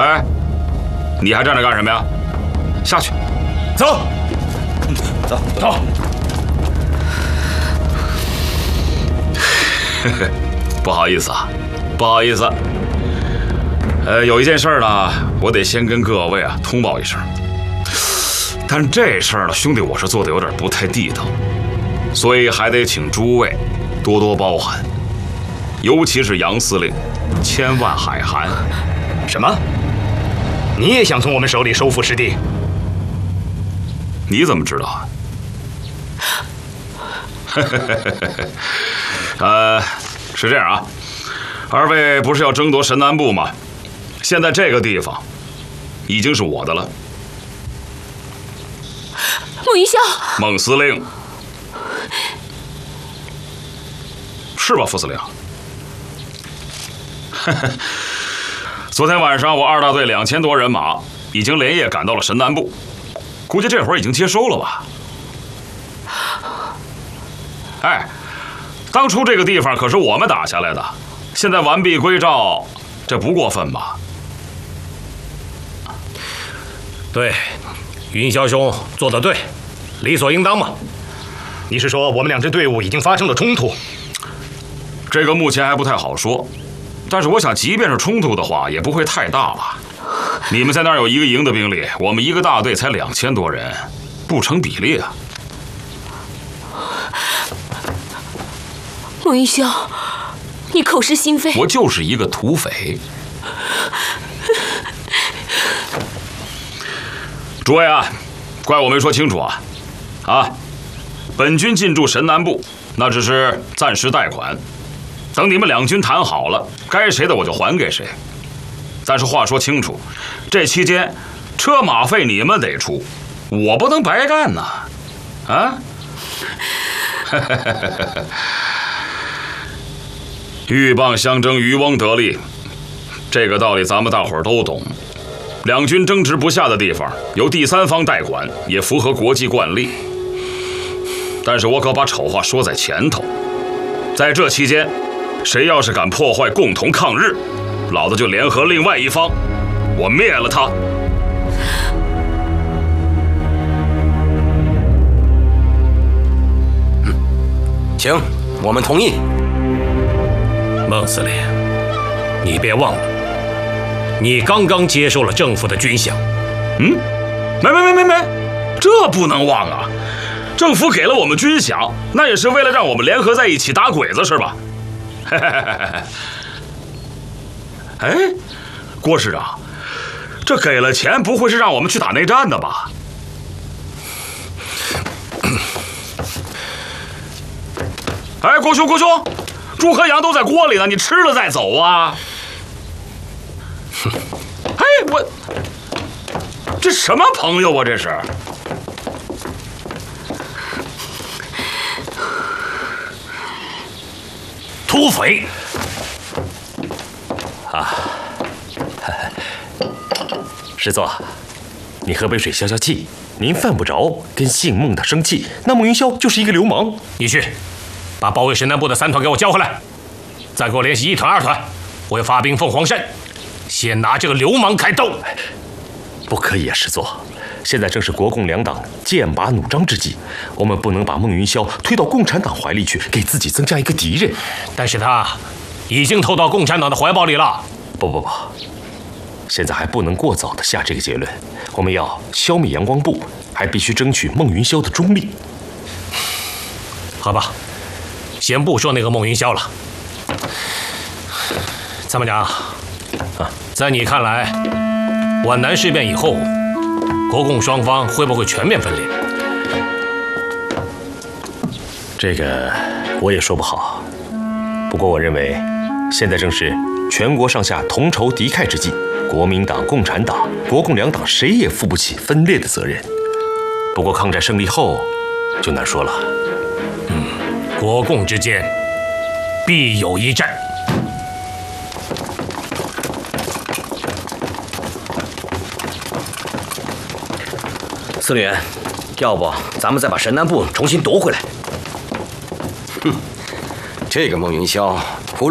哎，你还站着干什么呀？下去， 走，走。 不好意思啊，不好意思。有一件事呢，我得先跟各位通报一声。但这事呢，兄弟，我是做的有点不太地道，所以还得请诸位多多包涵。尤其是杨司令，千万海涵。 什么？你也想从我们手里收复失地？ 你怎么知道啊？是这样啊，二位不是要争夺神南部吗？现在这个地方已经是我的了。 孟云霄， 孟司令，是吧，副司令？昨天晚上我2大队2000多人马已经连夜赶到了神南部，估计这会儿已经接收了吧？哎，当初这个地方可是我们打下来的，现在完璧归赵，这不过分吧？ 对，云霄兄做得对，理所应当嘛。 你是说我们2支队伍已经发生了冲突？ 这个目前还不太好说，但是我想，即便是冲突的话，也不会太大吧？你们在那儿有1个营的兵力，我们1个大队才2000多人，不成比例啊！ 孟云霄，你口是心非。 我就是一个土匪。诸位啊，怪我没说清楚啊！本军进驻神南部，那只是暂时贷款，等你们2军谈好了，该谁的我就还给谁。但是话说清楚，这期间车马费你们得出，我不能白干呐！啊！鹬蚌相争，渔翁得利，这个道理咱们大伙儿都懂。2军争执不下的地方，由第3方代管，也符合国际惯例。但是我可把丑话说在前头，在这期间，谁要是敢破坏共同抗日，老子就联合另外一方，我灭了他。 请，我们同意。 孟司令，你别忘了，你刚刚接受了政府的军饷。 没，这不能忘啊！政府给了我们军饷，那也是为了让我们联合在一起打鬼子，是吧？哎，郭师长，这给了钱，不会是让我们去打内战的吧？哎，郭兄，猪和羊都在锅里呢，你吃了再走啊！哎，这什么朋友啊？这是？ 土匪！ 师座，你喝杯水消消气。您犯不着跟姓孟的生气，那孟云霄就是一个流氓。 你去，把保卫神南部的3团给我叫回来，再给我联系1团、2团，我要发兵凤凰山，先拿这个流氓开刀。 不可以啊，师座，现在正是国共2党剑拔弩张之际，我们不能把孟云霄推到共产党怀里去，给自己增加一个敌人。 但是他已经投到共产党的怀抱里了。 不，现在还不能过早的下这个结论。我们要消灭阳光部，还必须争取孟云霄的中立。 好吧，先不说那个孟云霄了。参谋长，在你看来，皖南事变以后，国共双方会不会全面分裂？ 这个我也说不好。不过我认为，现在正是全国上下同仇敌忾之际，国民党、共产党、国共2党谁也负不起分裂的责任。不过抗战胜利后，就难说了。 国共之间必有一战。 司令员，要不咱们再把神南部重新夺回来？这个孟云霄